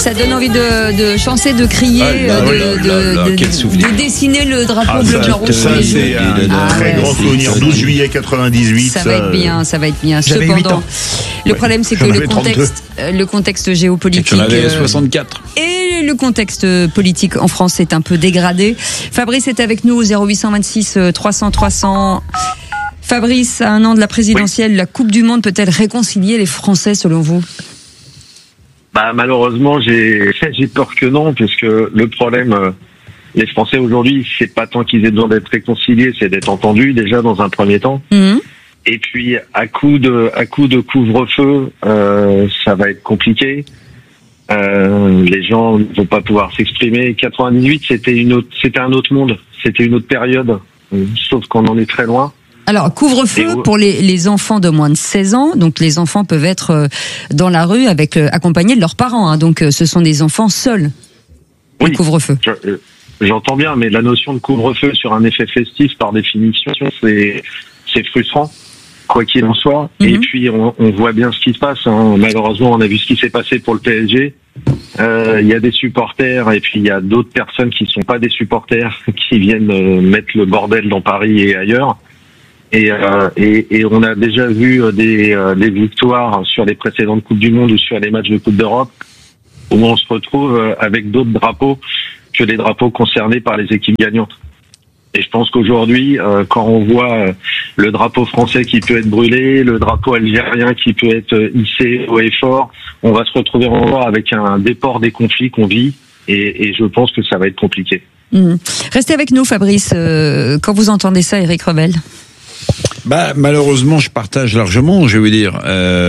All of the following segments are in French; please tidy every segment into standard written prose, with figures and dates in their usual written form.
Ça donne envie de chanter, de crier, de dessiner le drapeau bleu, blanc, rouge sur les joues. C'est un très grand souvenir. 12 juillet 98. Ça va être bien. J'avais 8 ans. Le problème, c'est que le contexte géopolitique. J'en avais 64. Et le contexte politique en France est un peu dégradé. Fabrice est avec nous au 0826 300 300. Fabrice, à un an de la présidentielle, la Coupe du Monde peut-elle réconcilier les Français selon vous ? Malheureusement, j'ai peur que non, puisque le problème, les Français aujourd'hui, c'est pas tant qu'ils aient besoin d'être réconciliés, c'est d'être entendus déjà dans un premier temps. Mmh. Et puis à coup de couvre-feu, ça va être compliqué. Les gens ne vont pas pouvoir s'exprimer. 98, c'était un autre monde, c'était une autre période, sauf qu'on en est très loin. Alors, couvre-feu pour les enfants de moins de 16 ans. Donc, les enfants peuvent être dans la rue accompagnés de leurs parents. Hein. Donc, ce sont des enfants seuls. Oui, le couvre-feu. J'entends bien, mais la notion de couvre-feu sur un effet festif, par définition, c'est frustrant, quoi qu'il en soit. Mm-hmm. Et puis, on voit bien ce qui se passe. Hein. Malheureusement, on a vu ce qui s'est passé pour le PSG. Il y a des supporters et puis il y a d'autres personnes qui sont pas des supporters qui viennent mettre le bordel dans Paris et ailleurs. Et on a déjà vu des victoires sur les précédentes Coupes du Monde ou sur les matchs de Coupe d'Europe où on se retrouve avec d'autres drapeaux que les drapeaux concernés par les équipes gagnantes. Et je pense qu'aujourd'hui, quand on voit le drapeau français qui peut être brûlé, le drapeau algérien qui peut être hissé haut et fort, on va se retrouver encore avec un déport des conflits qu'on vit et je pense que ça va être compliqué. Restez avec nous, Fabrice. Quand vous entendez ça, Éric Revel? Malheureusement, je partage largement, je veux dire.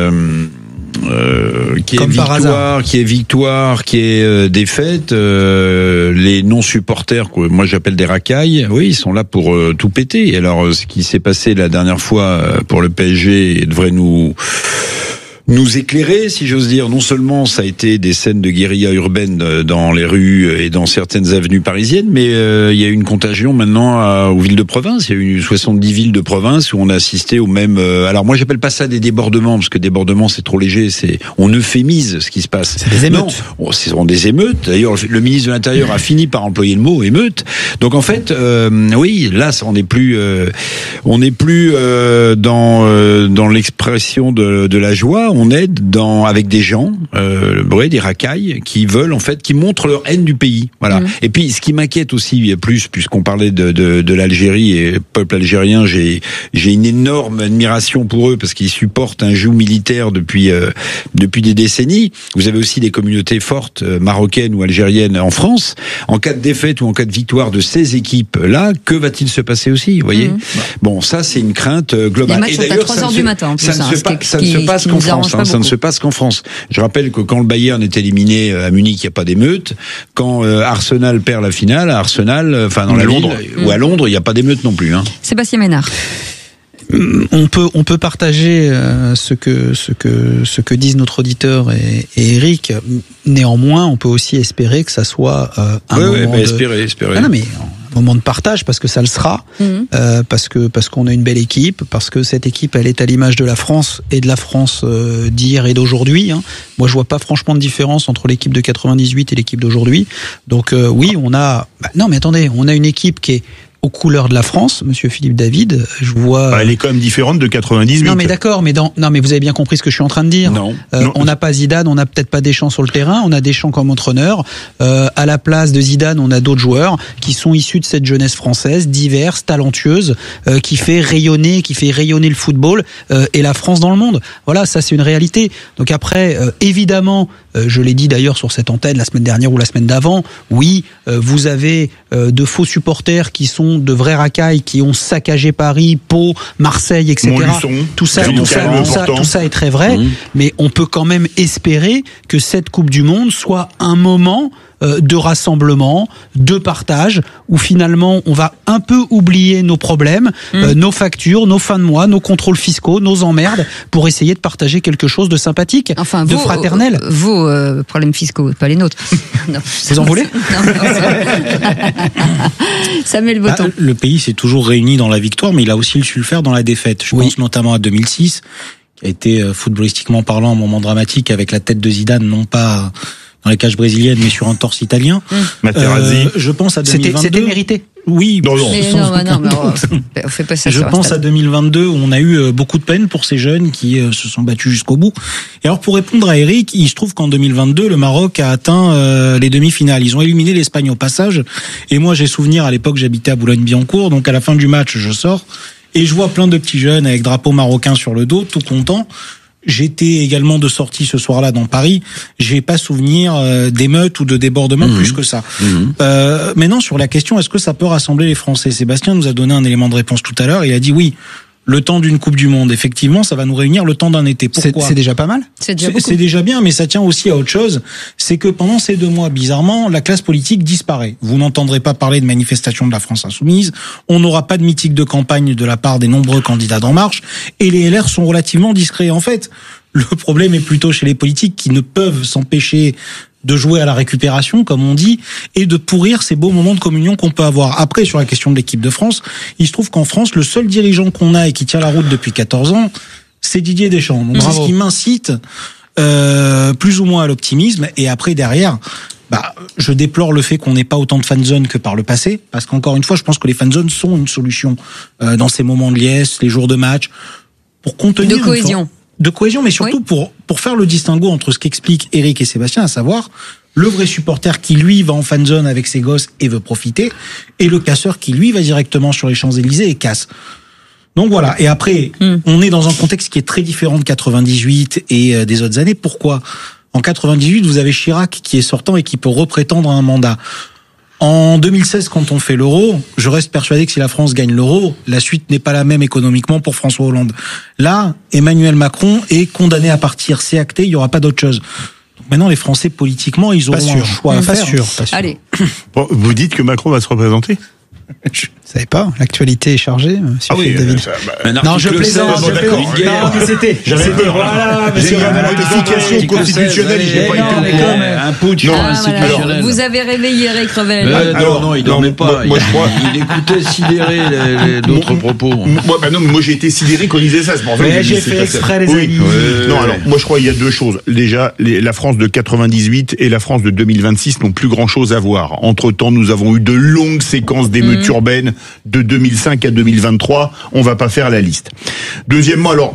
Qui est victoire, qui est défaite, les non-supporters, que moi j'appelle des racailles, oui, ils sont là pour tout péter. Et alors, ce qui s'est passé la dernière fois pour le PSG devrait nous éclairer, si j'ose dire. Non seulement ça a été des scènes de guérilla urbaine dans les rues et dans certaines avenues parisiennes, mais il y a eu une contagion maintenant aux villes de province. Il y a eu 70 villes de province où on a assisté au même... alors moi j'appelle pas ça des débordements, parce que débordement c'est trop léger, on euphémise ce qui se passe. C'est des émeutes. Non, ce sont des émeutes. D'ailleurs, le ministre de l'Intérieur a fini par employer le mot émeute. Donc en fait, oui, là on n'est plus dans l'expression de la joie. On est avec des gens, des racailles, qui veulent en fait, qui montrent leur haine du pays. Voilà. Et puis, ce qui m'inquiète aussi plus, puisqu'on parlait de l'Algérie et le peuple algérien, j'ai une énorme admiration pour eux parce qu'ils supportent un joug militaire depuis des décennies. Vous avez aussi des communautés fortes marocaines ou algériennes en France. En cas de défaite ou en cas de victoire de ces équipes-là, que va-t-il se passer aussi, vous voyez? Bon, ça c'est une crainte globale. Les matchs sont à 3h du matin. Ça ne se passe qu'en France. Ça ne se passe qu'en France. Je rappelle que quand le Bayern est éliminé à Munich, il n'y a pas d'émeute. Quand Arsenal perd la finale, à Arsenal, dans la Londres ou à Londres, il n'y a pas d'émeute non plus. Sébastien Ménard. On peut partager ce que disent notre auditeur et Eric. Néanmoins, on peut aussi espérer que ça soit un moment espérer. Ah non, mais un moment de partage, parce que ça le sera, parce qu'on a une belle équipe, parce que cette équipe elle est à l'image de la France et de la France d'hier et d'aujourd'hui. Moi je vois pas franchement de différence entre l'équipe de 98 et l'équipe d'aujourd'hui. Donc oui, on a non mais attendez, on a une équipe qui est aux couleurs de la France, monsieur Philippe David, je vois... elle est quand même différente de 98. Non mais d'accord, mais vous avez bien compris ce que je suis en train de dire. Non. On n'a pas Zidane, on n'a peut-être pas Deschamps sur le terrain, on a Deschamps comme entraîneur. À la place de Zidane, on a d'autres joueurs qui sont issus de cette jeunesse française, diverse, talentueuse, qui fait rayonner le football et la France dans le monde. Voilà, ça c'est une réalité. Donc après, évidemment, je l'ai dit d'ailleurs sur cette antenne la semaine dernière ou la semaine d'avant, oui, vous avez de faux supporters qui sont de vrais racailles, qui ont saccagé Paris, Pau, Marseille, etc. Tout ça est très vrai, mais on peut quand même espérer que cette Coupe du Monde soit un moment de rassemblement, de partage, où finalement on va un peu oublier nos problèmes, nos factures, nos fins de mois, nos contrôles fiscaux, nos emmerdes, pour essayer de partager quelque chose de sympathique, de fraternel. Vos problèmes fiscaux, pas les nôtres. Non. Vous en voulez? Samuel Botton. Le pays s'est toujours réuni dans la victoire, mais il a aussi su le faire dans la défaite. Je pense notamment à 2006, qui a été footballistiquement parlant un moment dramatique avec la tête de Zidane, non pas dans les cages brésiliennes, mais sur un torse italien. Materazzi. Je pense à 2022. C'était mérité. Oui, non. On fait pas ça. Je pense à 2022 où on a eu beaucoup de peine pour ces jeunes qui se sont battus jusqu'au bout. Et alors pour répondre à Eric, il se trouve qu'en 2022, le Maroc a atteint les demi-finales. Ils ont éliminé l'Espagne au passage. Et moi, j'ai souvenir, à l'époque, j'habitais à Boulogne-Billancourt. Donc à la fin du match, je sors et je vois plein de petits jeunes avec drapeau marocain sur le dos, tout contents. J'étais également de sortie ce soir-là dans Paris. J'ai pas souvenir d'émeutes ou de débordements plus que ça. Maintenant, sur la question, est-ce que ça peut rassembler les Français ? Sébastien nous a donné un élément de réponse tout à l'heure. Il a dit oui. Le temps d'une Coupe du Monde, effectivement, ça va nous réunir le temps d'un été. Pourquoi ? C'est déjà pas mal. C'est déjà bien, mais ça tient aussi à autre chose. C'est que pendant ces 2 mois, bizarrement, la classe politique disparaît. Vous n'entendrez pas parler de manifestations de la France insoumise. On n'aura pas de meeting de campagne de la part des nombreux candidats d'En Marche. Et les LR sont relativement discrets. En fait, le problème est plutôt chez les politiques qui ne peuvent s'empêcher de jouer à la récupération, comme on dit, et de pourrir ces beaux moments de communion qu'on peut avoir. Après, sur la question de l'équipe de France, il se trouve qu'en France, le seul dirigeant qu'on a et qui tient la route depuis 14 ans, c'est Didier Deschamps. Donc, c'est ce qui m'incite plus ou moins à l'optimisme. Et après, derrière, je déplore le fait qu'on n'ait pas autant de fan-zones que par le passé, parce qu'encore une fois, je pense que les fan-zones sont une solution dans ces moments de liesse, les jours de match, pour contenir... De cohésion, mais surtout pour faire le distinguo entre ce qu'expliquent Eric et Sébastien, à savoir le vrai supporter qui, lui, va en fan-zone avec ses gosses et veut profiter, et le casseur qui, lui, va directement sur les Champs-Élysées et casse. Donc voilà. Et après, on est dans un contexte qui est très différent de 98 et des autres années. Pourquoi ? En 98, vous avez Chirac qui est sortant et qui peut reprétendre à un mandat. En 2016, quand on fait l'euro, je reste persuadé que si la France gagne l'euro, la suite n'est pas la même économiquement pour François Hollande. Là, Emmanuel Macron est condamné à partir. C'est acté, il n'y aura pas d'autre chose. Donc maintenant, les Français, politiquement, ils auront un choix à faire. Pas sûr. Allez. Bon, vous dites que Macron va se représenter ? Je savais pas, l'actualité est chargée. David. Non, je plaisante. J'avais peur. Voilà, mais j'ai eu une modification constitutionnelle et j'ai pas été au courant. Un putsch institutionnel. Vous avez réveillé Eric Revel. Non, il dormait pas. Moi, je crois. Il écoutait sidéré d'autres propos. Moi, j'ai été sidéré quand il disait ça. C'est pour ça que j'ai fait exprès, les amis. Non, alors, moi, je crois qu'il y a 2 choses. Déjà, la France de 98 et la France de 2026 n'ont plus grand chose à voir. Entre-temps, nous avons eu de longues séquences d'émeutes urbaines de 2005 à 2023, on va pas faire la liste. Deuxièmement, alors,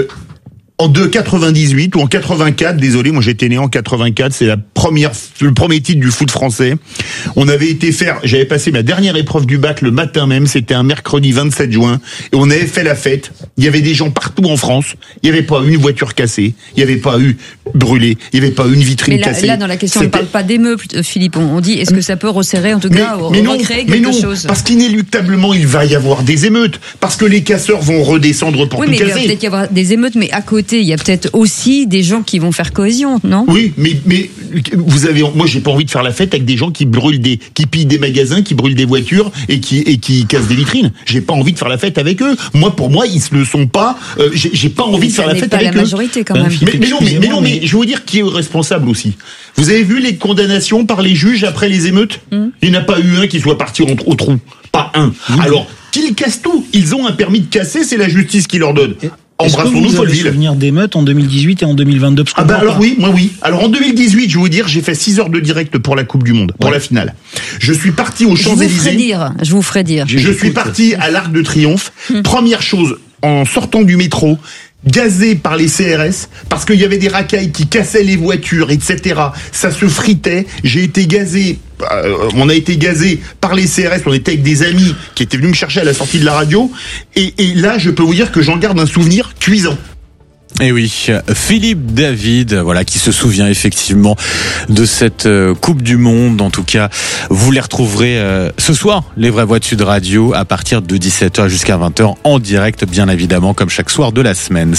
en 98 ou en 84, désolé, moi j'étais né en 84, c'est le premier titre du foot français. On avait j'avais passé ma dernière épreuve du bac le matin même, c'était un mercredi 27 juin, et on avait fait la fête. Il y avait des gens partout en France, il n'y avait pas une voiture cassée, il n'y avait pas eu brûlée, il n'y avait pas une vitrine cassée. Mais là, dans la question, on ne parle pas d'émeutes, Philippe, on dit, est-ce que ça peut resserrer, en tout cas, recréer quelque chose ? Parce qu'inéluctablement, il va y avoir des émeutes, parce que les casseurs vont redescendre pour tout casser. Oui, mais il va peut-être y avoir des émeutes, mais à côté, il y a peut-être aussi des gens qui vont faire cohésion, non ? Oui, mais moi j'ai pas envie de faire la fête avec des gens qui pillent des magasins, qui brûlent des voitures et qui cassent des vitrines. J'ai pas envie de faire la fête avec eux. Pour moi, ils ne le sont pas. J'ai pas envie de faire la fête avec eux. C'est la majorité quand même. Mais je veux vous dire qui est responsable aussi. Vous avez vu les condamnations par les juges après les émeutes ? Il n'y en a pas eu un qui soit parti au trou. Pas un. Alors qu'ils cassent tout. Ils ont un permis de casser, c'est la justice qui leur donne. Embrassons-nous, Folleville. Est-ce que vous avez souvenir d'émeutes en 2018 et en 2022 ? Alors oui, moi oui. Alors en 2018, je vais vous dire, j'ai fait 6 heures de direct pour la Coupe du Monde, pour la finale. Je suis parti aux Champs-Élysées. Je vous ferai dire. Je suis parti à l'Arc de Triomphe. Première chose, en sortant du métro, gazé par les CRS, parce qu'il y avait des racailles qui cassaient les voitures, etc. Ça se fritait. J'ai été gazé. On a été gazé par les CRS, on était avec des amis qui étaient venus me chercher à la sortie de la radio, et là je peux vous dire que j'en garde un souvenir cuisant. Et oui, Philippe David, voilà, qui se souvient effectivement de cette Coupe du Monde. En tout cas, vous les retrouverez ce soir, les vraies voix de Sud Radio, à partir de 17h jusqu'à 20h, en direct, bien évidemment, comme chaque soir de la semaine.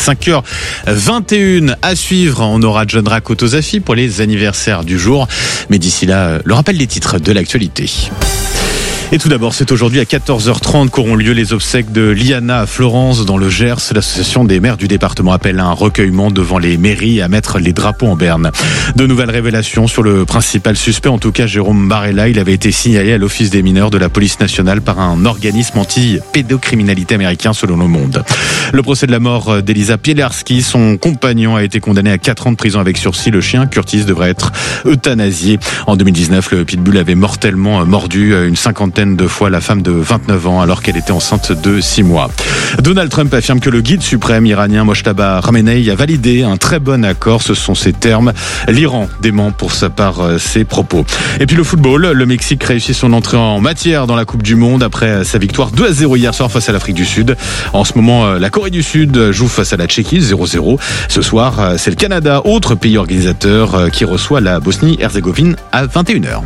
5h21 à suivre. On aura John Rakotozafi pour les anniversaires du jour. Mais d'ici là, le rappel des titres de l'actualité. Et tout d'abord, c'est aujourd'hui à 14h30 qu'auront lieu les obsèques de Liana à Florence, dans le Gers. L'association des maires du département appelle à un recueillement devant les mairies et à mettre les drapeaux en berne. De nouvelles révélations sur le principal suspect, en tout cas Jérôme Barella. Il avait été signalé à l'Office des mineurs de la police nationale par un organisme anti-pédocriminalité américain, selon Le Monde. Le procès de la mort d'Elisa Pielarski, son compagnon, a été condamné à 4 ans de prison avec sursis. Le chien, Curtis, devrait être euthanasié. En 2019, le pitbull avait mortellement mordu une cinquantaine de fois la femme de 29 ans alors qu'elle était enceinte de 6 mois. Donald Trump affirme que le guide suprême iranien Mojtaba Khamenei a validé un très bon accord, ce sont ses termes. L'Iran dément pour sa part ses propos. Et puis le football, le Mexique réussit son entrée en matière dans la Coupe du Monde après sa victoire 2-0 hier soir face à l'Afrique du Sud. En ce moment, la Corée du Sud joue face à la Tchéquie 0-0. Ce soir, c'est le Canada, autre pays organisateur, qui reçoit la Bosnie-Herzégovine à 21h.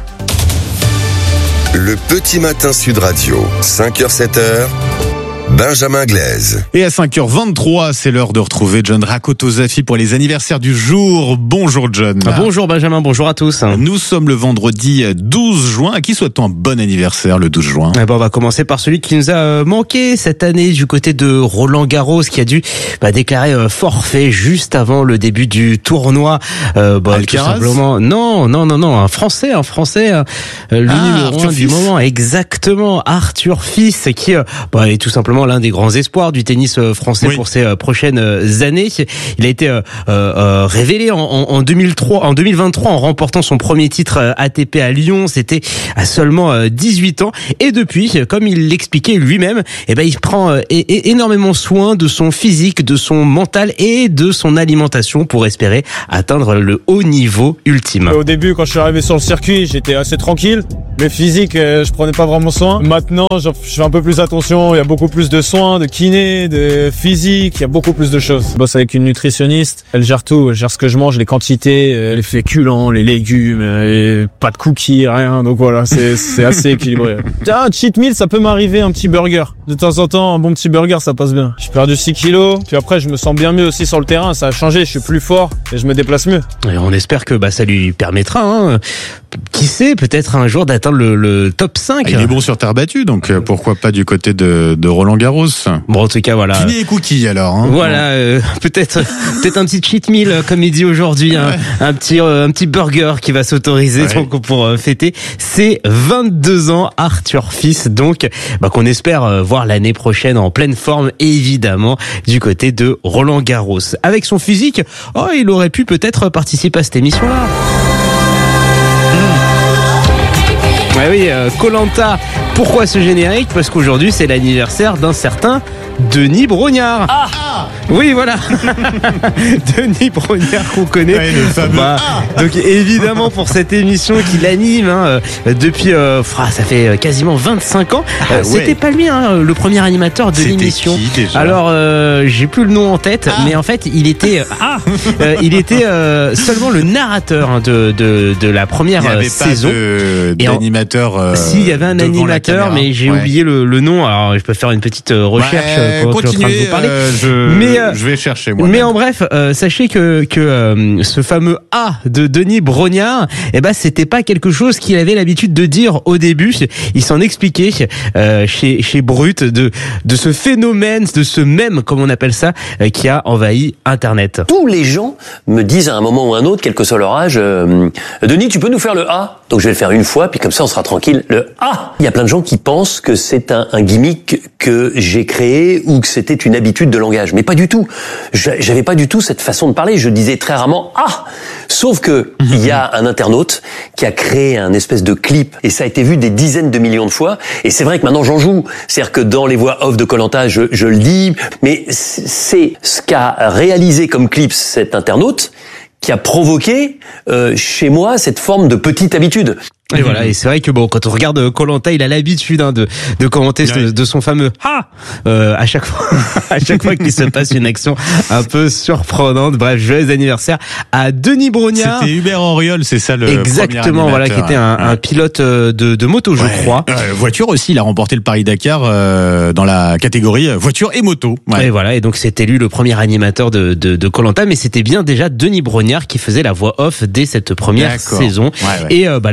Le petit matin Sud Radio, 5h-7h, Benjamin Glaise. Et à 5h23, c'est l'heure de retrouver John Rakotozafi pour les anniversaires du jour. Bonjour John. Bonjour Benjamin, bonjour à tous. Nous sommes le vendredi 12 juin. À qui souhaite-t-on un bon anniversaire le 12 juin? On va commencer par celui qui nous a manqué cette année du côté de Roland Garros, qui a dû déclarer forfait juste avant le début du tournoi. Tout simplement. Non, un Français, le numéro 1 du moment, exactement, Arthur Fils, qui est tout simplement l'un des grands espoirs du tennis français pour ces prochaines années. Il a été révélé en 2023 en remportant son premier titre ATP à Lyon. C'était à seulement 18 ans. Et depuis, comme il l'expliquait lui-même, il prend énormément soin de son physique, de son mental et de son alimentation pour espérer atteindre le haut niveau ultime. Au début, quand je suis arrivé sur le circuit, j'étais assez tranquille. Mais physique, je prenais pas vraiment soin. Maintenant, je fais un peu plus attention. Il y a beaucoup plus de soins, de kiné, de physique. Il y a beaucoup plus de choses. Je bosse avec une nutritionniste. Elle gère tout. Elle gère ce que je mange, les quantités, les féculents, les légumes, et pas de cookies, rien. Donc voilà, c'est assez équilibré. Tiens, un cheat meal, ça peut m'arriver, un petit burger. De temps en temps, un bon petit burger, ça passe bien. J'ai perdu 6 kilos. Puis après, je me sens bien mieux aussi sur le terrain. Ça a changé. Je suis plus fort et je me déplace mieux. Et on espère que ça lui permettra, qui sait, peut-être un jour d'atteindre le top 5. Il est bon sur terre battue, donc pourquoi pas du côté de Roland Garros. Bon, en tout cas, voilà. Kiné et cookies alors. Voilà, peut-être un petit cheat meal, comme il dit aujourd'hui, un petit burger qui va s'autoriser donc, pour fêter ses 22 ans, Arthur Fils, donc qu'on espère voir l'année prochaine en pleine forme, évidemment, du côté de Roland Garros. Avec son physique, il aurait pu peut-être participer à cette émission-là. Oui, Koh-Lanta. Pourquoi ce générique? Parce qu'aujourd'hui, c'est l'anniversaire d'un certain Denis Brognard. Oui, voilà. Denis Brognard qu'on connaît. Ouais, le fameux donc évidemment pour cette émission qu'il anime depuis ça fait quasiment 25 ans. C'était pas lui le premier animateur de l'émission. Qui, déjà? Alors j'ai plus le nom en tête, mais en fait il était seulement le narrateur de la première saison. Il y avait pas d'animateur. Si, il y avait un animateur, mais j'ai oublié le nom. Alors je peux faire une petite recherche. Continuez, je vais chercher moi. Mais en bref, sachez que ce fameux A de Denis Brognard, c'était pas quelque chose qu'il avait l'habitude de dire au début. Il s'en expliquait chez Brut de ce phénomène, de ce mème, comme on appelle ça, qui a envahi Internet. Tous les gens me disent à un moment ou un autre, quel que soit leur âge, Denis, tu peux nous faire le A? Donc je vais le faire une fois, puis comme ça on sera tranquille. Le A. Il y a plein de gens qui pensent que c'est un gimmick que j'ai créé ou que c'était une habitude de langage, mais pas du tout. J'avais pas du tout cette façon de parler. Je disais très rarement ah. Sauf que il y a un internaute qui a créé un espèce de clip et ça a été vu des dizaines de millions de fois. Et c'est vrai que maintenant j'en joue. C'est-à-dire que dans les voix off de Koh-Lanta, je le dis, mais c'est ce qu'a réalisé comme clip cet internaute qui a provoqué chez moi cette forme de petite habitude. Et voilà, et c'est vrai que quand on regarde Koh-Lanta, il a l'habitude de commenter de son fameux à chaque fois qu'il se passe une action un peu surprenante. Bref, joyeux anniversaire à Denis Brognard. C'était Hubert Auriol, c'est ça le exactement, premier voilà, qui était un pilote de moto, je crois. Voiture aussi, il a remporté le Paris-Dakar dans la catégorie voiture et moto. Ouais. Et voilà, et donc c'était lui le premier animateur de Koh-Lanta, mais c'était bien déjà Denis Brognard qui faisait la voix off dès cette première saison. Et la finale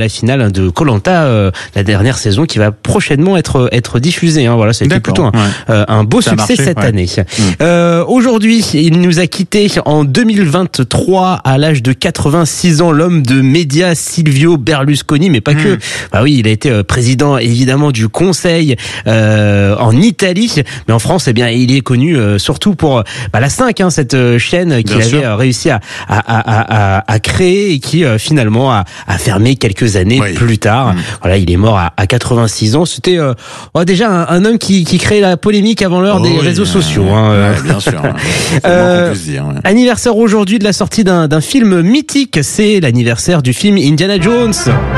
de Koh-Lanta, la dernière saison qui va prochainement être diffusée. Voilà, c'était plutôt un beau succès cette année. Aujourd'hui, il nous a quitté en 2023 à l'âge de 86 ans, l'homme de médias Silvio Berlusconi, mais pas que. Bah oui, il a été président évidemment du Conseil en Italie, mais en France, eh bien, il est connu surtout pour la 5, cette chaîne qu'il avait réussi à créer et qui finalement a fermé quelques années plus tard. Voilà, il est mort à 86 ans. C'était déjà un homme qui créait la polémique avant l'heure des réseaux sociaux. Bien sûr. Anniversaire aujourd'hui de la sortie d'un film mythique, c'est l'anniversaire du film Indiana Jones.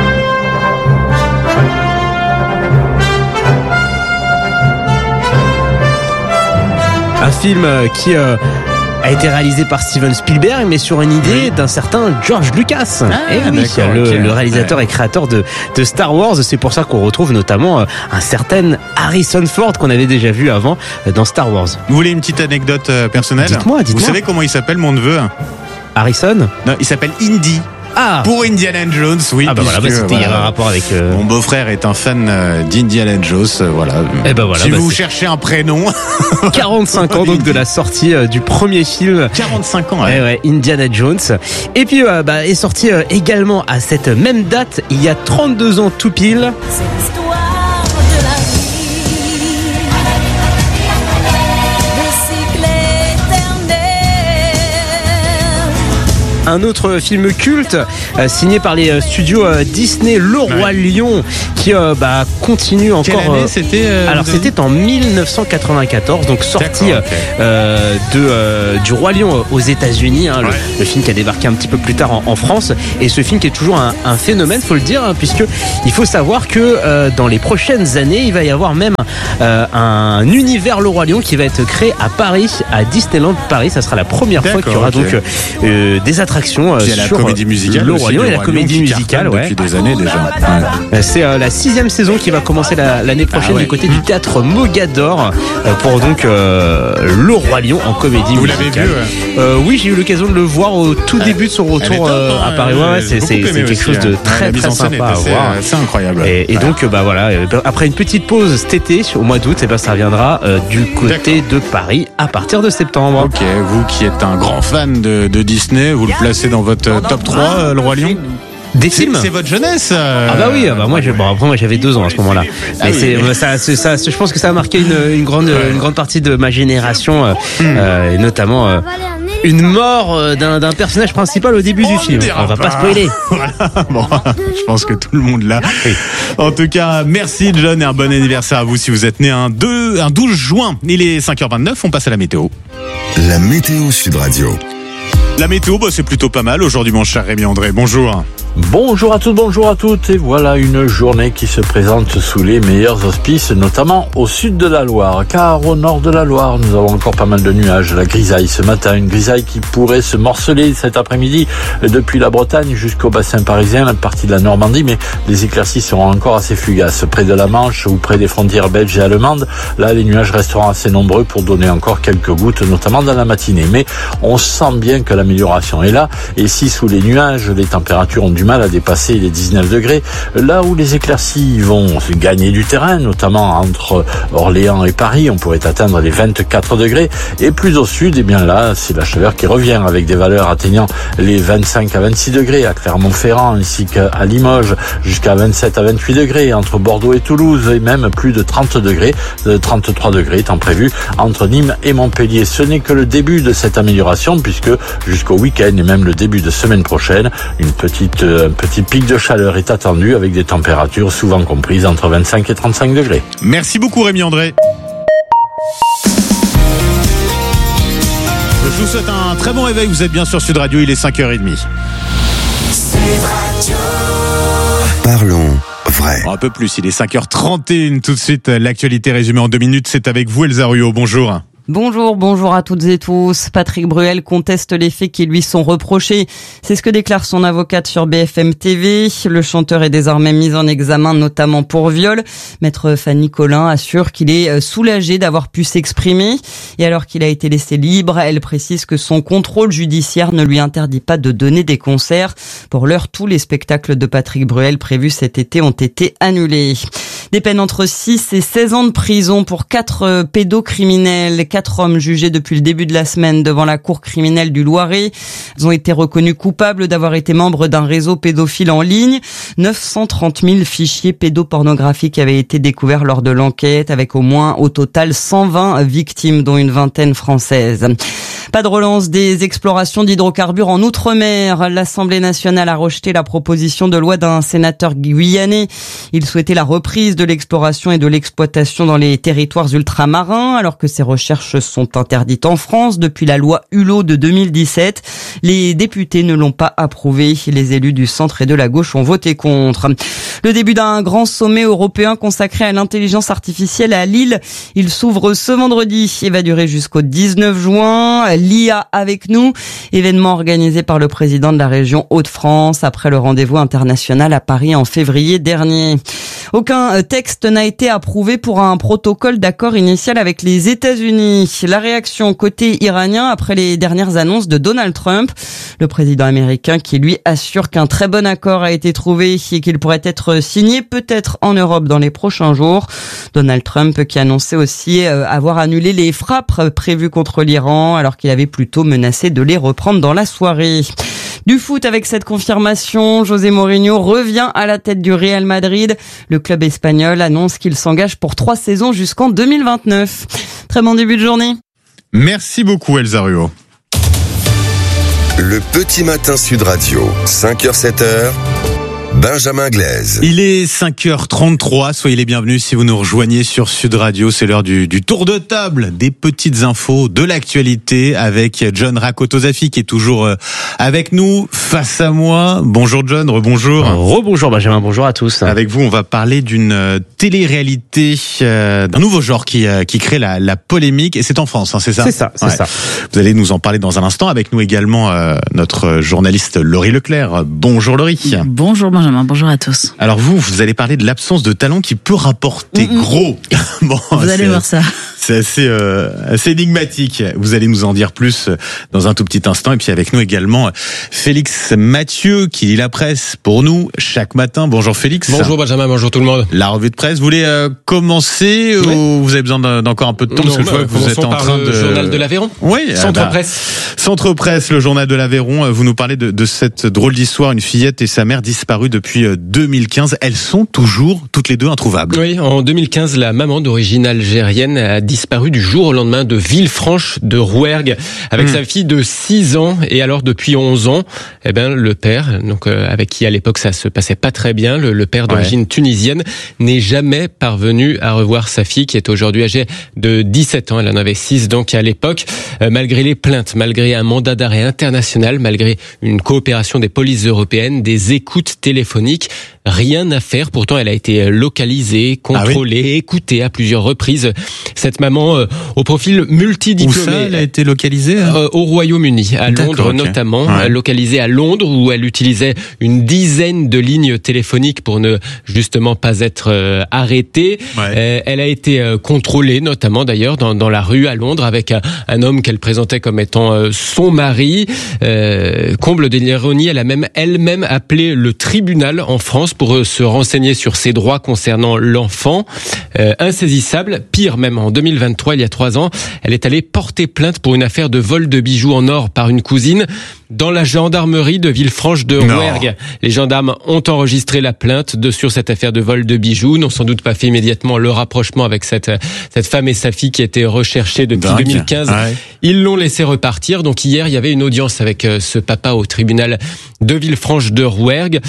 Un film qui a été réalisé par Steven Spielberg, mais sur une idée d'un certain George Lucas. Le réalisateur et créateur de Star Wars. C'est pour ça qu'on retrouve notamment un certain Harrison Ford qu'on avait déjà vu avant dans Star Wars. Vous voulez une petite anecdote personnelle ? Dites-moi. Vous savez comment il s'appelle, mon neveu ? Harrison ? Non, il s'appelle Indy. Pour Indiana Jones, oui. Ah bah il y avait un rapport avec... Mon beau-frère est un fan d'Indiana Jones, voilà. Si vous cherchez un prénom... 45 ans donc de la sortie du premier film. 45 ans, Indiana Jones. Et puis est sorti également à cette même date, il y a 32 ans tout pile. C'est l'histoire de la vie, le cycle éternel. Un autre film culte signé par les studios Disney, Le Roi Lion, qui continue encore. Quelle année c'était Alors c'était en 1994, donc sorti du Roi Lion aux États-Unis, le film qui a débarqué un petit peu plus tard en France, et ce film qui est toujours un phénomène, faut le dire, puisque il faut savoir que dans les prochaines années, il va y avoir même un univers Le Roi Lion qui va être créé à Paris, à Disneyland Paris. Ça sera la première fois qu'il y aura donc des attractions sur la comédie musicale Le Roi Lion et la comédie musicale depuis des années déjà. C'est la 6e saison qui va commencer l'année prochaine du côté du théâtre Mogador pour donc Le Roi Lion en comédie musicale. Vous l'avez vu Oui, j'ai eu l'occasion de le voir au tout début de son retour à Paris. C'est quelque chose de très très sympa à voir. C'est incroyable. Et donc après une petite pause cet été au mois d'août, ça reviendra du côté de Paris à partir de septembre. Ok, vous qui êtes un grand fan de Disney, vous le placez dans votre top 3, Le Roi Lion? Des films. C'est votre jeunesse. Moi j'avais 2 ans à ce moment-là. Mais je pense que ça a marqué une grande partie de ma génération, et notamment une mort d'un personnage principal au début du film. On va pas spoiler. Je pense que tout le monde l'a. En tout cas, merci John et un bon anniversaire à vous si vous êtes né un 12 juin. Il est 5h29, on passe à la météo. La météo Sud Radio. La météo, c'est plutôt pas mal aujourd'hui, mon cher Rémi André. Bonjour. Bonjour à tous, bonjour à toutes, et voilà une journée qui se présente sous les meilleurs auspices, notamment au sud de la Loire, car au nord de la Loire, nous avons encore pas mal de nuages, la grisaille ce matin, une grisaille qui pourrait se morceler cet après-midi depuis la Bretagne jusqu'au bassin parisien, la partie de la Normandie, mais les éclaircies seront encore assez fugaces, près de la Manche ou près des frontières belges et allemandes. Là, les nuages resteront assez nombreux pour donner encore quelques gouttes, notamment dans la matinée, mais on sent bien que l'amélioration est là, et si sous les nuages, les températures ont du mal à dépasser les 19 degrés, là où les éclaircies vont gagner du terrain, notamment entre Orléans et Paris, on pourrait atteindre les 24 degrés, et plus au sud, et bien là, c'est la chaleur qui revient, avec des valeurs atteignant les 25 à 26 degrés à Clermont-Ferrand, ainsi qu'à Limoges, jusqu'à 27 à 28 degrés, entre Bordeaux et Toulouse, et même plus de 30 degrés, 33 degrés étant prévu entre Nîmes et Montpellier. Ce n'est que le début de cette amélioration, puisque jusqu'au week-end et même le début de semaine prochaine, un petit pic de chaleur est attendu avec des températures souvent comprises entre 25 et 35 degrés. Merci beaucoup Rémi André. Je vous souhaite un très bon réveil, vous êtes bien sur Sud Radio, il est 5h30. Parlons vrai. Un peu plus, il est 5h31 tout de suite, l'actualité résumée en 2 minutes, c'est avec vous Elsa Ruot, bonjour. Bonjour à toutes et tous. Patrick Bruel conteste les faits qui lui sont reprochés. C'est ce que déclare son avocate sur BFM TV. Le chanteur est désormais mis en examen, notamment pour viol. Maître Fanny Collin assure qu'il est soulagé d'avoir pu s'exprimer. Et alors qu'il a été laissé libre, elle précise que son contrôle judiciaire ne lui interdit pas de donner des concerts. Pour l'heure, tous les spectacles de Patrick Bruel prévus cet été ont été annulés. Des peines entre 6 et 16 ans de prison pour 4 pédocriminels. 4 hommes jugés depuis le début de la semaine devant la cour criminelle du Loiret. Ils ont été reconnus coupables d'avoir été membres d'un réseau pédophile en ligne. 930 000 fichiers pédopornographiques avaient été découverts lors de l'enquête, avec au total 120 victimes, dont une vingtaine françaises. Pas de relance des explorations d'hydrocarbures en Outre-mer. L'Assemblée nationale a rejeté la proposition de loi d'un sénateur guyanais. Il souhaitait la reprise de l'exploration et de l'exploitation dans les territoires ultramarins, alors que ces recherches sont interdites en France depuis la loi Hulot de 2017. Les députés ne l'ont pas approuvé. Les élus du centre et de la gauche ont voté contre. Le début d'un grand sommet européen consacré à l'intelligence artificielle à Lille. Il s'ouvre ce vendredi et va durer jusqu'au 19 juin. L'IA avec nous, événement organisé par le président de la région Hauts-de-France après le rendez-vous international à Paris en février dernier. Aucun texte n'a été approuvé pour un protocole d'accord initial avec les États-Unis. La réaction côté iranien après les dernières annonces de Donald Trump, le président américain qui lui assure qu'un très bon accord a été trouvé et qu'il pourrait être signé peut-être en Europe dans les prochains jours. Donald Trump qui annonçait aussi avoir annulé les frappes prévues contre l'Iran alors qu'il avait plutôt menacé de les reprendre dans la soirée. Du foot avec cette confirmation, José Mourinho revient à la tête du Real Madrid. Le club espagnol annonce qu'il s'engage pour 3 saisons jusqu'en 2029. Très bon début de journée. Merci beaucoup Elsa Ruot. Le petit matin Sud Radio, 5h-7h. Benjamin Glaise. Il est 5h33, soyez les bienvenus si vous nous rejoignez sur Sud Radio. C'est l'heure du tour de table, des petites infos, de l'actualité avec John Rakotozafi qui est toujours avec nous, face à moi. Bonjour John, rebonjour. Rebonjour Benjamin, bonjour à tous. Avec vous, on va parler d'une télé-réalité, d'un nouveau genre qui crée la polémique, et c'est en France, hein, c'est ça ? C'est ça, c'est ça. Vous allez nous en parler dans un instant. Avec nous également notre journaliste Laurie Leclerc. Bonjour Laurie. Bonjour Benjamin, bonjour à tous. Alors vous allez parler de l'absence de talent qui peut rapporter gros. Bon, vous allez voir ça. C'est assez énigmatique. Vous allez nous en dire plus dans un tout petit instant. Et puis avec nous également Félix Mathieu qui lit la presse pour nous chaque matin. Bonjour Félix. Bonjour Benjamin, bonjour tout le monde. La revue de presse, vous voulez commencer ou vous avez besoin d'encore un peu de temps? Non, parce que je vois que vous êtes en train le journal de l'Aveyron. Oui. Centre Presse. Centre Presse, le journal de l'Aveyron. Vous nous parlez de cette drôle d'histoire, une fillette et sa mère disparues depuis 2015. Elles sont toujours toutes les deux introuvables. Oui, en 2015, la maman d'origine algérienne a disparu du jour au lendemain de Villefranche de Rouergue avec sa fille de 6 ans. Et alors depuis 11 ans, le père, donc avec qui à l'époque ça se passait pas très bien, le père d'origine tunisienne, n'est jamais parvenu à revoir sa fille qui est aujourd'hui âgée de 17 ans. Elle en avait 6 donc à l'époque. Malgré les plaintes, malgré un mandat d'arrêt international, malgré une coopération des polices européennes, des écoutes téléphoniques, rien à faire. Pourtant, elle a été localisée, contrôlée, écoutée à plusieurs reprises. Cette maman au profil multidiplômé. Où ça, elle a été localisée au Royaume-Uni, à Londres notamment. Localisée à Londres où elle utilisait une dizaine de lignes téléphoniques pour ne justement pas être arrêtée. Elle a été contrôlée notamment d'ailleurs dans la rue à Londres avec un homme qu'elle présentait comme étant son mari. Comble de l'ironie, elle a même elle-même appelé le tribunal en France pour se renseigner sur ses droits concernant l'enfant. Insaisissable, pire même, en 2023, il y a 3 ans, elle est allée porter plainte pour une affaire de vol de bijoux en or par une cousine dans la gendarmerie de Villefranche de Rouergue. Les gendarmes ont enregistré la plainte sur cette affaire de vol de bijoux, n'ont sans doute pas fait immédiatement le rapprochement avec cette femme et sa fille qui étaient recherchées depuis 2015. Ils l'ont laissé repartir. Donc hier, il y avait une audience avec ce papa au tribunal de Villefranche de Rouergue.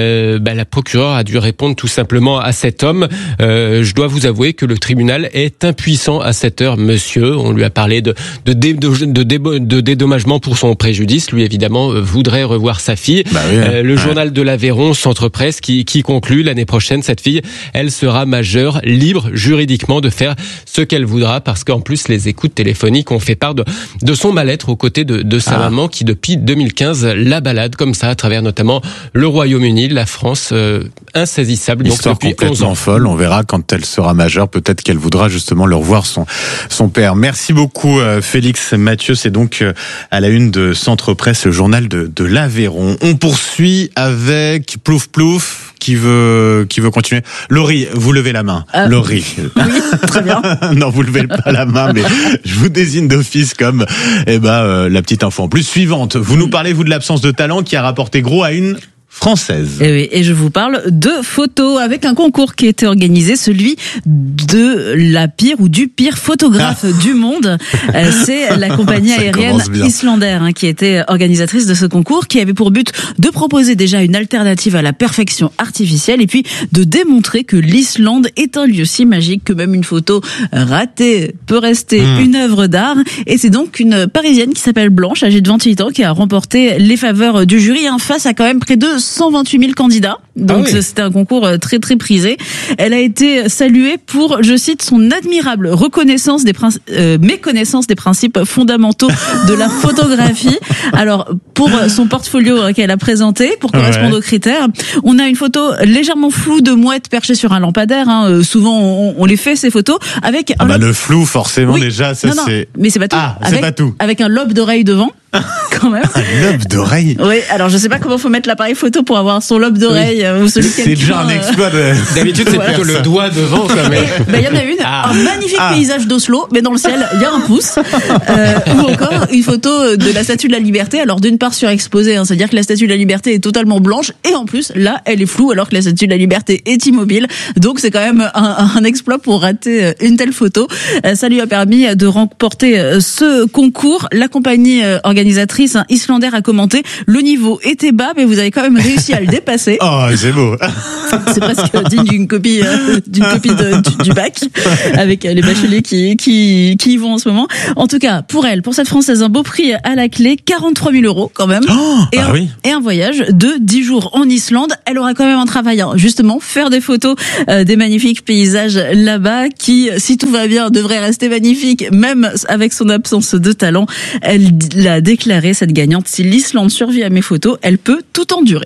La procureure a dû répondre tout simplement à cet homme. Je dois vous avouer que le tribunal est impuissant à cette heure, monsieur. On lui a parlé de dédommagement pour son préjudice. Lui, évidemment voudrait revoir sa fille. Le journal de l'Aveyron, Centre Presse, qui conclut l'année prochaine, cette fille, elle sera majeure, libre juridiquement de faire ce qu'elle voudra, parce qu'en plus les écoutes téléphoniques ont fait part de son mal-être aux côtés de sa maman, qui depuis 2015 la balade comme ça à travers notamment le Royaume-Uni, la France, insaisissable. Histoire donc depuis complètement 11 ans. folle. On verra quand elle sera majeure, peut-être qu'elle voudra justement le revoir son père. Merci beaucoup Félix Mathieu. C'est donc à la une de Centre Presse, le journal de l'Aveyron. On poursuit avec Plouf Plouf qui veut continuer. Laurie, vous levez la main. Laurie. Oui, très bien. Non, vous levez pas la main, mais je vous désigne d'office comme la petite info en plus suivante. Vous nous parlez, vous, de l'absence de talent qui a rapporté gros à une Française. Et oui, et je vous parle de photos avec un concours qui a été organisé, celui de la pire ou du pire photographe du monde. C'est la compagnie aérienne Islander qui était organisatrice de ce concours, qui avait pour but de proposer déjà une alternative à la perfection artificielle et puis de démontrer que l'Islande est un lieu si magique que même une photo ratée peut rester une œuvre d'art. Et c'est donc une Parisienne qui s'appelle Blanche, âgée de 28 ans, qui a remporté les faveurs du jury face à quand même près de 128 000 candidats. Donc c'était un concours très très prisé. Elle a été saluée pour, je cite, son admirable méconnaissance des principes fondamentaux de la photographie. Alors pour son portfolio qu'elle a présenté, pour correspondre aux critères, on a une photo légèrement floue de mouette perchée sur un lampadaire. Souvent on les fait ces photos avec le flou forcément déjà ça c'est. Mais c'est pas tout. C'est pas tout. Avec un lobe d'oreille devant. Quand même. Un lobe d'oreille. Oui, alors je sais pas comment faut mettre l'appareil photo pour avoir son lobe d'oreille ou celui de quelqu'un. C'est déjà un exploit. D'habitude, c'est plutôt le doigt devant. Il y en a un magnifique paysage d'Oslo, mais dans le ciel, il y a un pouce. Ou encore une photo de la Statue de la Liberté. Alors d'une part surexposée, c'est-à-dire que la Statue de la Liberté est totalement blanche, et en plus là, elle est floue, alors que la Statue de la Liberté est immobile. Donc c'est quand même un exploit pour rater une telle photo. Ça lui a permis de remporter ce concours. La compagnie organisatrice Islander a commenté: le niveau était bas, mais vous avez quand même réussi à le dépasser. Oh, c'est beau. C'est presque digne d'une copie du bac, avec les bacheliers qui y vont en ce moment. En tout cas, pour cette Française, un beau prix à la clé, 43 000 € quand même, et un voyage de 10 jours en Islande. Elle aura quand même un travail, justement, faire des photos des magnifiques paysages là-bas, qui, si tout va bien, devraient rester magnifiques, même avec son absence de talent. Elle l'a déclaré, cette gagnante: si l'Islande survit à mes photos, elle peut tout endurer.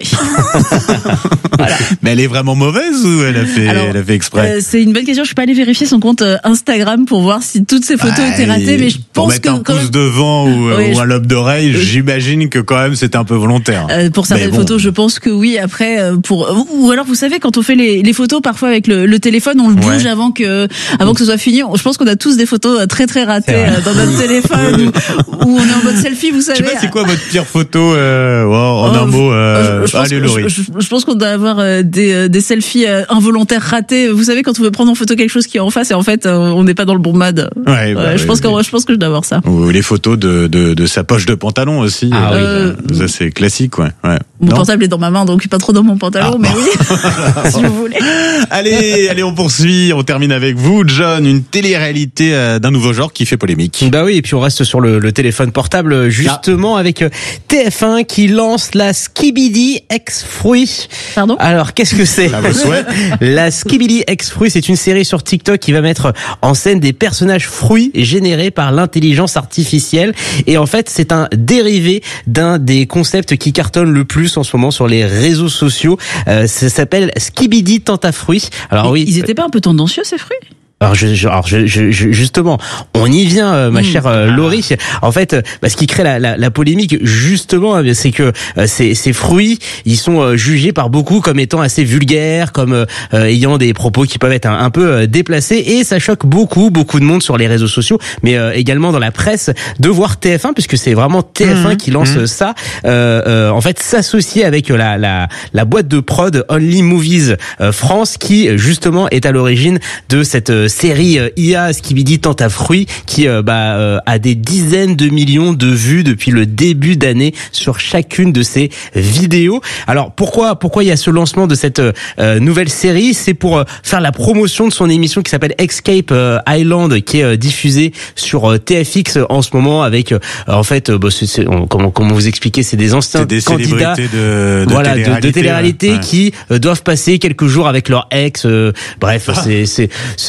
Voilà. Mais elle est vraiment mauvaise ou elle a fait exprès? C'est une bonne question. Je suis pas allée vérifier son compte Instagram pour voir si toutes ces photos étaient ratées, mais je pense mettre un pouce devant ou un lobe d'oreille, j'imagine que quand même c'était un peu volontaire. Pour certaines photos, je pense que oui. Après, ou alors vous savez, quand on fait les photos parfois avec le téléphone, on le bouge avant que ce soit fini. Je pense qu'on a tous des photos très très ratées dans notre téléphone où on est en mode selfie, vous savez. Je sais pas, c'est quoi votre pire photo en un mot? Allez, Laurie. Je pense qu'on doit avoir des selfies involontaires ratés. Vous savez, quand on veut prendre en photo quelque chose qui est en face et en fait on n'est pas dans le bon mode. Je pense que je dois avoir ça. Ou les photos de sa poche de pantalon aussi. Ça c'est classique, ouais. Mon portable est dans ma main, donc pas trop dans mon pantalon, mais oui, si vous voulez. Allez, on poursuit. On termine avec vous, John, une télé-réalité d'un nouveau genre qui fait polémique. Bah oui, et puis on reste sur le téléphone portable, justement, avec TF1 qui lance la Skibidi X Fruit. Pardon? Alors, qu'est-ce que c'est? La Skibidi X Fruit, c'est une série sur TikTok qui va mettre en scène des personnages fruits générés par l'intelligence artificielle. Et en fait, c'est un dérivé d'un des concepts qui cartonne le plus en ce moment sur les réseaux sociaux. Ça s'appelle Skibidi Tentafruit. Alors oui. Ils étaient pas un peu tendancieux, ces fruits? Alors, justement, on y vient, ma chère Laurie. En fait, ce qui crée la polémique, justement, c'est que ces fruits, ils sont jugés par beaucoup comme étant assez vulgaires, comme ayant des propos qui peuvent être un peu déplacés, et ça choque beaucoup de monde sur les réseaux sociaux, mais également dans la presse, de voir TF1, puisque c'est vraiment TF1 qui lance ça, en fait, s'associer avec la boîte de prod Only Movies France, qui justement est à l'origine de cette série IA Skibidi tente à fruit qui a des dizaines de millions de vues depuis le début d'année sur chacune de ses vidéos. Alors pourquoi il y a ce lancement de cette nouvelle série? C'est pour faire la promotion de son émission qui s'appelle Escape Island, qui est diffusée sur TFX en ce moment avec comment vous expliquer, c'est des anciens candidats de télé-réalité qui doivent passer quelques jours avec leur ex. C'est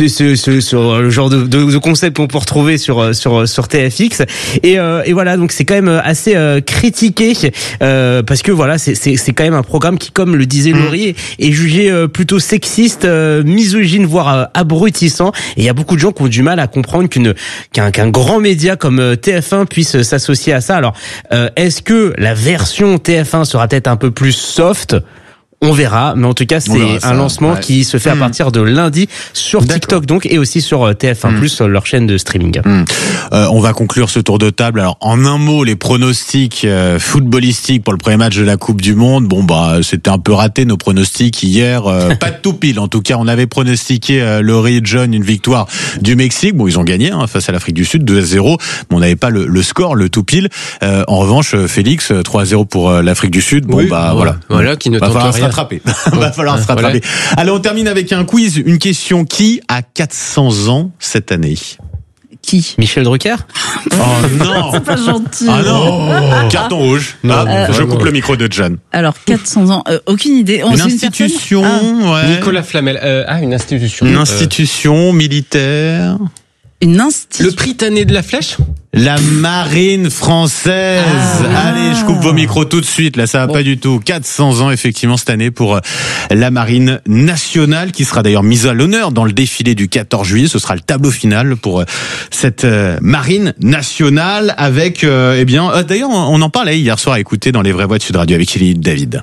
le genre de concept qu'on peut retrouver sur TFX et voilà, donc c'est quand même assez critiqué parce que voilà, c'est quand même un programme qui, comme le disait Laurie, est jugé plutôt sexiste, misogyne, voire abrutissant, et il y a beaucoup de gens qui ont du mal à comprendre qu'un grand média comme TF1 puisse s'associer à ça. Alors est-ce que la version TF1 sera peut-être un peu plus soft? On verra, mais en tout cas, c'est un lancement qui se fait à partir de lundi sur TikTok donc, et aussi sur TF1+, leur chaîne de streaming. On va conclure ce tour de table. Alors, en un mot, les pronostics footballistiques pour le premier match de la Coupe du Monde. C'était un peu raté nos pronostics hier. Pas de tout pile. En tout cas, on avait pronostiqué Laurie et John une victoire du Mexique. Bon, ils ont gagné face à l'Afrique du Sud, 2-0. Mais on n'avait pas le score, le tout pile. En revanche, Félix, 3-0 pour l'Afrique du Sud. Voilà, qui ne tente rien. Va falloir se rattraper. Voilà. Allez, on termine avec un quiz, une question. Qui a 400 ans cette année? Qui? Michel Drucker? Oh non! C'est pas gentil. Ah non! Carton rouge. Je coupe le micro de John. Alors, 400 ans, aucune idée. Une institution, Nicolas Flamel. Une institution. Une institution militaire. Le Prytanée de la Flèche? La marine française. Allez, je coupe vos micros tout de suite. Là, ça va pas du tout. 400 ans, effectivement, cette année pour la marine nationale, qui sera d'ailleurs mise à l'honneur dans le défilé du 14 juillet. Ce sera le tableau final pour cette marine nationale avec, d'ailleurs, on en parlait hier soir à écouter dans les vraies voix de Sud Radio avec Philippe David.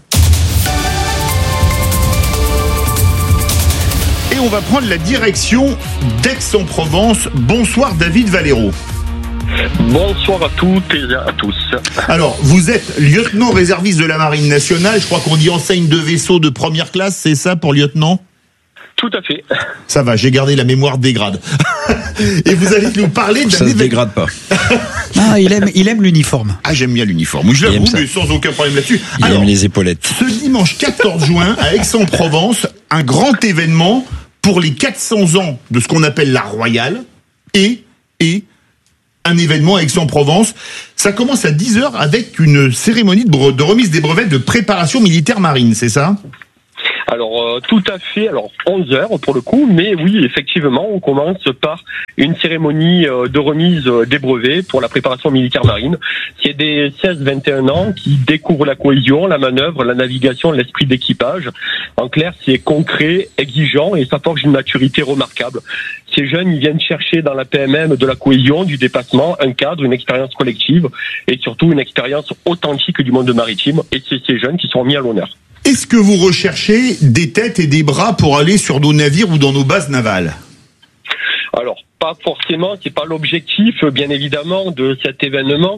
Et on va prendre la direction d'Aix-en-Provence. Bonsoir David Valero. Bonsoir à toutes et à tous. Alors, vous êtes lieutenant réserviste de la Marine nationale. Je crois qu'on dit enseigne de vaisseau de première classe, c'est ça pour lieutenant ? Tout à fait. Ça va, j'ai gardé la mémoire des grades. Et vous allez nous parler d'un événement. Ça se dégrade pas. Ah, il aime l'uniforme. Ah, j'aime bien l'uniforme. Je l'avoue, mais sans aucun problème là-dessus. Il aime les épaulettes. Ce dimanche 14 juin, à Aix-en-Provence, un grand événement pour les 400 ans de ce qu'on appelle la Royale et un événement à Aix-en-Provence. Ça commence à 10h avec une cérémonie de remise des brevets de préparation militaire marine, c'est ça ? Alors, tout à fait. Alors, 11h pour le coup, mais oui, effectivement, on commence par une cérémonie de remise des brevets pour la préparation militaire marine. C'est des 16-21 ans qui découvrent la cohésion, la manœuvre, la navigation, l'esprit d'équipage. En clair, c'est concret, exigeant et ça forge une maturité remarquable. Ces jeunes, ils viennent chercher dans la PMM de la cohésion, du dépassement, un cadre, une expérience collective et surtout une expérience authentique du monde maritime. Et c'est ces jeunes qui sont mis à l'honneur. Est-ce que vous recherchez des têtes et des bras pour aller sur nos navires ou dans nos bases navales ? Alors, pas forcément, c'est pas l'objectif, bien évidemment, de cet événement.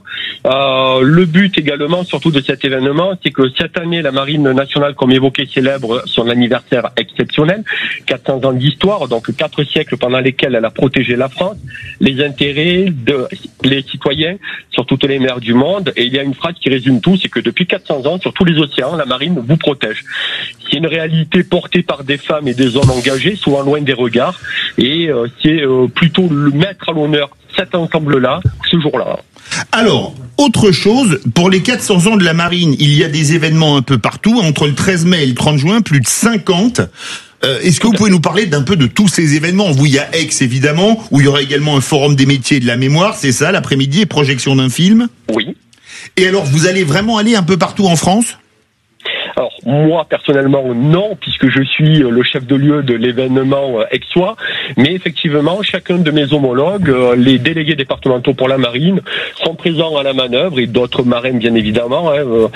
Le but également, surtout de cet événement, c'est que cette année, la Marine nationale, comme évoqué, célèbre son anniversaire exceptionnel, 400 ans d'histoire, donc 4 siècles pendant lesquels elle a protégé la France, les intérêts les citoyens sur toutes les mers du monde. Et il y a une phrase qui résume tout, c'est que depuis 400 ans, sur tous les océans, la Marine vous protège. C'est une réalité portée par des femmes et des hommes engagés, souvent loin des regards, et c'est plutôt le mettre à l'honneur cet ensemble-là, ce jour-là. Alors, autre chose, pour les 400 ans de la Marine, il y a des événements un peu partout, entre le 13 mai et le 30 juin, plus de 50. Est-ce que vous pouvez nous parler d'un peu de tous ces événements ? Vous, il y a Aix, évidemment, où il y aura également un forum des métiers et de la mémoire, c'est ça, l'après-midi, et projection d'un film ? Oui. Et alors, vous allez vraiment aller un peu partout en France ? Alors, moi, personnellement, non, puisque je suis le chef de lieu de l'événement aixois. Mais effectivement, chacun de mes homologues, les délégués départementaux pour la marine, sont présents à la manœuvre et d'autres marins, bien évidemment.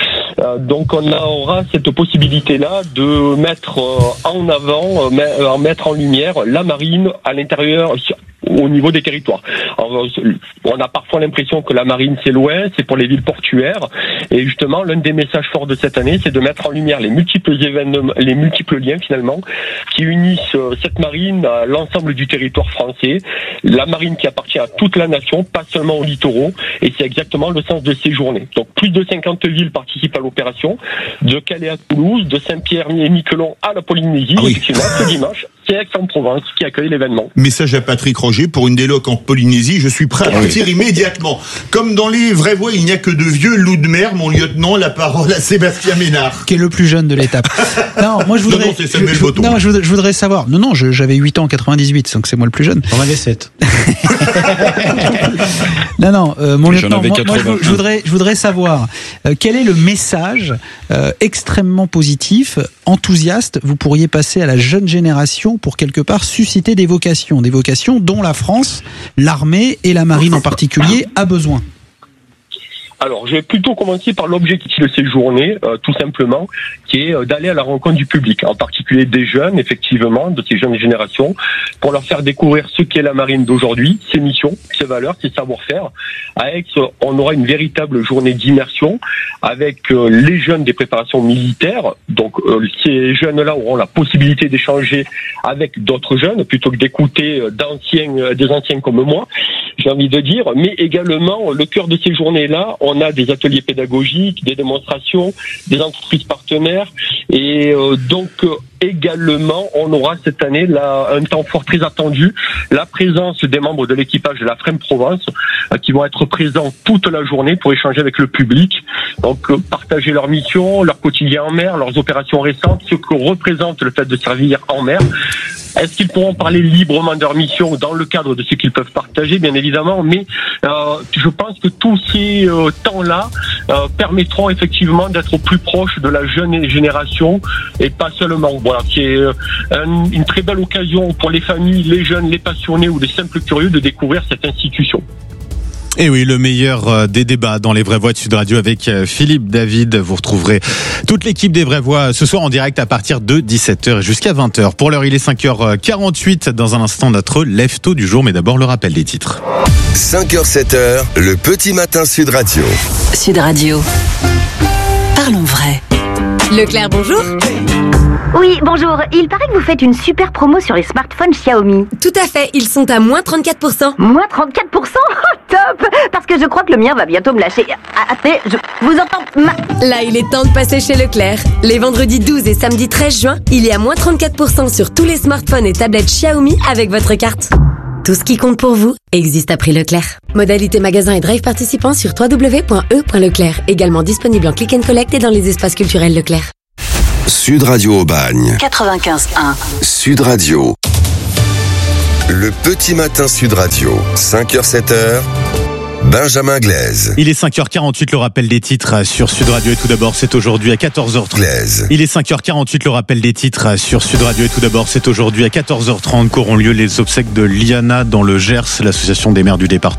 Donc, on aura cette possibilité-là de mettre en avant, mettre en lumière la marine à l'intérieur, au niveau des territoires. Alors, on a parfois l'impression que la marine c'est loin, c'est pour les villes portuaires, et justement l'un des messages forts de cette année, c'est de mettre en lumière les multiples événements, les multiples liens finalement qui unissent cette marine à l'ensemble du territoire français. La marine qui appartient à toute la nation, pas seulement aux littoraux, et c'est exactement le sens de ces journées. Donc plus de 50 villes participent à l'opération, de Calais à Toulouse, de Saint-Pierre et Miquelon à la Polynésie. Effectivement, ce dimanche, c'est Aix-en-Provence qui accueille l'événement. Message à Patrick Roger, pour une déloc en Polynésie, je suis prêt à partir immédiatement. Comme dans les vraies voix, il n'y a que de vieux loups de mer, mon lieutenant, la parole à Sébastien Ménard. Qui est le plus jeune de l'étape. Non, moi je voudrais. C'est Samuel Botton. Non, je voudrais savoir. Non, j'avais 8 ans en 98, donc c'est moi le plus jeune. J'en avais 7. Non, mon lieutenant, moi je voudrais savoir quel est le message extrêmement positif, enthousiaste, vous pourriez passer à la jeune génération pour quelque part susciter des vocations dont la France, l'armée et la marine en particulier a besoin. Alors, je vais plutôt commencer par l'objectif de ces journées, tout simplement, qui est d'aller à la rencontre du public, en particulier des jeunes, effectivement, de ces jeunes générations, pour leur faire découvrir ce qu'est la marine d'aujourd'hui, ses missions, ses valeurs, ses savoir-faire. À Aix, on aura une véritable journée d'immersion avec les jeunes des préparations militaires. Donc, ces jeunes-là auront la possibilité d'échanger avec d'autres jeunes, plutôt que d'écouter des anciens comme moi, j'ai envie de dire. Mais également, le cœur de ces journées-là, on a des ateliers pédagogiques, des démonstrations, des entreprises partenaires et également on aura cette année un temps fort très attendu, la présence des membres de l'équipage de la FREM Provence qui vont être présents toute la journée pour échanger avec le public, donc partager leur mission, leur quotidien en mer, leurs opérations récentes, ce que représente le fait de servir en mer. Est-ce qu'ils pourront parler librement de leur mission dans le cadre de ce qu'ils peuvent partager, bien évidemment, mais je pense que tous ces temps-là permettront effectivement d'être au plus proche de la jeune génération et pas seulement. Voilà, c'est une très belle occasion pour les familles, les jeunes, les passionnés ou les simples curieux de découvrir cette institution. Et oui, le meilleur des débats dans les vraies voix de Sud Radio avec Philippe David. Vous retrouverez toute l'équipe des vraies voix ce soir en direct à partir de 17h jusqu'à 20h. Pour l'heure, il est 5h48. Dans un instant, notre lève-tôt du jour, mais d'abord le rappel des titres. 5h, 7h, le petit matin Sud Radio. Sud Radio. Parlons vrai. Leclerc, bonjour. Oui, bonjour. Il paraît que vous faites une super promo sur les smartphones Xiaomi. Tout à fait, ils sont à moins 34%. Moins 34%? Oh, top! Parce que je crois que le mien va bientôt me lâcher. Attendez, je vous entends. Là, il est temps de passer chez Leclerc. Les vendredis 12 et samedi 13 juin, il y a moins 34% sur tous les smartphones et tablettes Xiaomi avec votre carte. Tout ce qui compte pour vous existe à prix Leclerc. Modalité magasin et drive participants sur www.e.leclerc. Également disponible en click and collect et dans les espaces culturels Leclerc. Sud Radio Aubagne. 95.1. Sud Radio. Le petit matin Sud Radio. 5h, 7h. Benjamin Glaise. Il est 5h48, le rappel des titres sur Sud Radio. Et tout d'abord, c'est aujourd'hui à 14h30. Glaise. Il est 5h48, le rappel des titres sur Sud Radio. Et tout d'abord, c'est aujourd'hui à 14h30 qu'auront lieu les obsèques de Liana dans le Gers, l'association des maires du département.